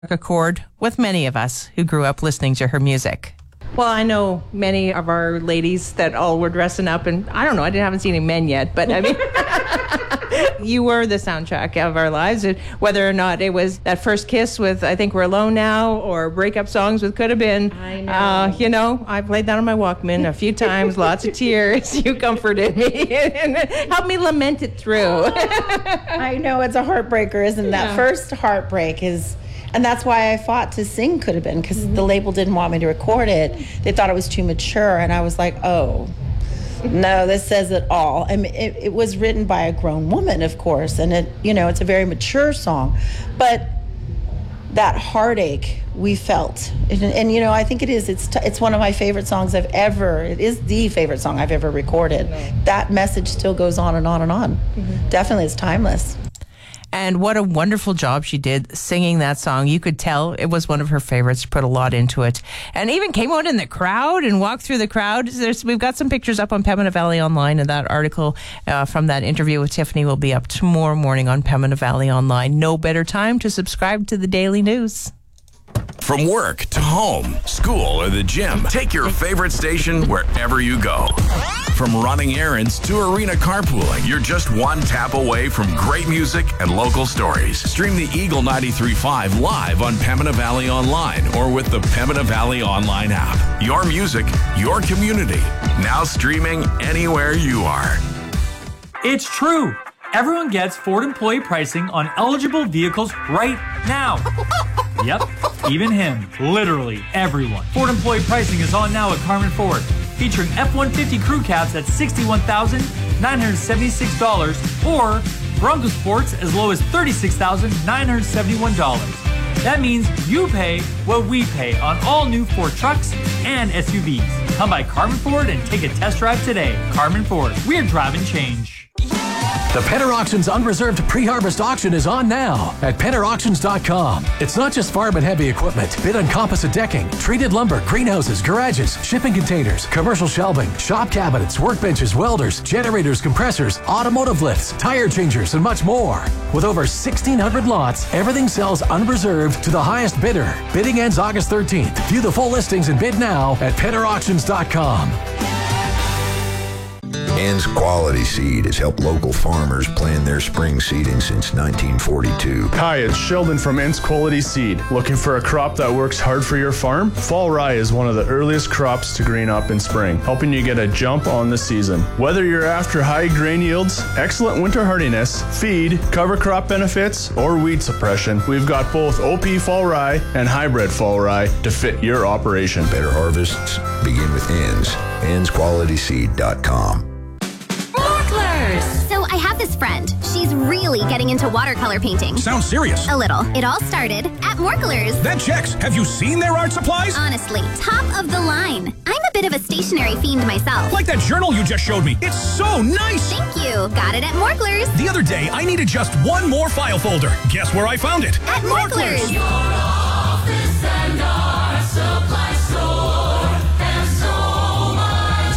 a chord with many of us who grew up listening to her music. Well, I know many of our ladies that all were dressing up, and I don't know, I haven't seen any men yet, but I mean, you were the soundtrack of our lives, whether or not it was that first kiss with I Think We're Alone Now, or breakup songs with Could Have Been. I know. I played that on my Walkman a few times, lots of tears. You comforted me and helped me lament it through. I know, it's a heartbreaker, isn't it? That first heartbreak is... And that's why I fought to sing Could Have Been, because the label didn't want me to record it. They thought it was too mature, and I was like, oh, no, this says it all. I mean, it was written by a grown woman, of course, and it's a very mature song. But that heartache we felt, and I think it is. It's one of my favorite songs it is the favorite song I've ever recorded. That message still goes on and on and on. Definitely, it's timeless. And what a wonderful job she did singing that song. You could tell it was one of her favorites, put a lot into it. And even came out in the crowd and walked through the crowd. We've got some pictures up on Pembina Valley Online, and that article from that interview with Tiffany will be up tomorrow morning on Pembina Valley Online. No better time to subscribe to the Daily News. From work to home, school, or the gym, take your favorite station wherever you go. From running errands to arena carpooling, you're just one tap away from great music and local stories. Stream the Eagle 93.5 live on Pembina Valley Online or with the Pembina Valley Online app. Your music, your community. Now streaming anywhere you are. It's true. Everyone gets Ford employee pricing on eligible vehicles right now. Yep, even him. Literally everyone. Ford employee pricing is on now at Carmen Ford, featuring F-150 crew cabs at $61,976 or Bronco Sports as low as $36,971. That means you pay what we pay on all new Ford trucks and SUVs. Come by Carmen Ford and take a test drive today. Carmen Ford, we're driving change. The Penner Auctions Unreserved Pre-Harvest Auction is on now at PennerAuctions.com. It's not just farm and heavy equipment. Bid on composite decking, treated lumber, greenhouses, garages, shipping containers, commercial shelving, shop cabinets, workbenches, welders, generators, compressors, automotive lifts, tire changers, and much more. With over 1,600 lots, everything sells unreserved to the highest bidder. Bidding ends August 13th. View the full listings and bid now at PennerAuctions.com. Ann's Quality Seed has helped local farmers plan their spring seeding since 1942. Hi, it's Sheldon from Ann's Quality Seed. Looking for a crop that works hard for your farm? Fall rye is one of the earliest crops to green up in spring, helping you get a jump on the season. Whether you're after high grain yields, excellent winter hardiness, feed, cover crop benefits, or weed suppression, we've got both OP fall rye and hybrid fall rye to fit your operation. Better harvests begin with Ann's. Ann'sQualitySeed.com. So I have this friend. She's really getting into watercolor painting. Sounds serious. A little. It all started at Morklers. That checks. Have you seen their art supplies? Honestly, top of the line. I'm a bit of a stationery fiend myself. Like that journal you just showed me. It's so nice. Thank you. Got it at Morklers. The other day, I needed just one more file folder. Guess where I found it? At Morklers. Your office and art supply store. And so much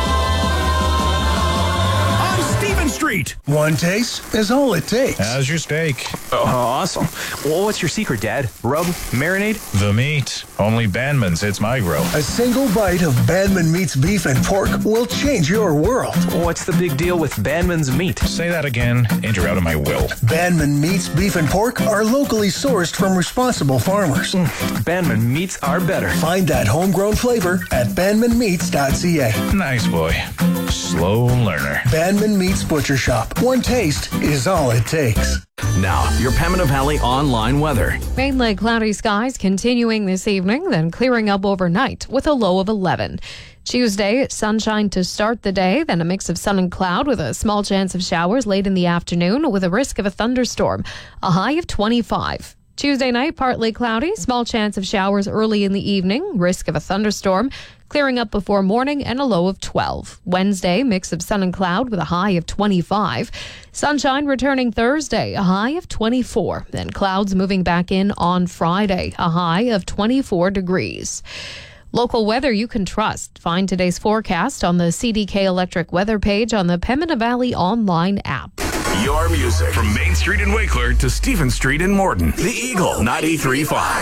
more. On Stephen Street. One taste is all it takes. How's your steak? Oh, awesome. Well, what's your secret, Dad? Rub? Marinade? The meat. Only Bandman's hits my grill. A single bite of Bandman Meat's beef and pork will change your world. What's the big deal with Bandman's meat? Say that again, and you're out of my will. Bandman Meat's beef and pork are locally sourced from responsible farmers. Bandman Meats are better. Find that homegrown flavor at bandmanmeats.ca. Nice boy. Slow learner. Bandman Meats Butcher Shop. One taste is all it takes. Now, your Pembina Valley Online weather. Mainly cloudy skies continuing this evening, then clearing up overnight with a low of 11. Tuesday, sunshine to start the day, then a mix of sun and cloud with a small chance of showers late in the afternoon with a risk of a thunderstorm, a high of 25. Tuesday night, partly cloudy, small chance of showers early in the evening, risk of a thunderstorm, clearing up before morning and a low of 12. Wednesday, mix of sun and cloud with a high of 25. Sunshine returning Thursday, a high of 24. Then clouds moving back in on Friday, a high of 24 degrees. Local weather you can trust. Find today's forecast on the CDK Electric weather page on the Pembina Valley Online app. your music. From Main Street in Wakeler to Stephen Street in Morton. The Eagle 93.5.